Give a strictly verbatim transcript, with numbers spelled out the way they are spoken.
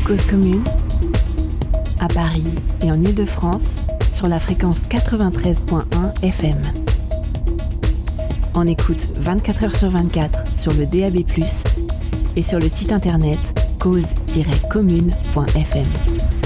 Cause Commune, à Paris et en Île-de-France, sur la fréquence quatre-vingt-treize virgule un F M. On écoute vingt-quatre heures sur vingt-quatre sur le D A B plus, et sur le site internet cause tiret commune point F M.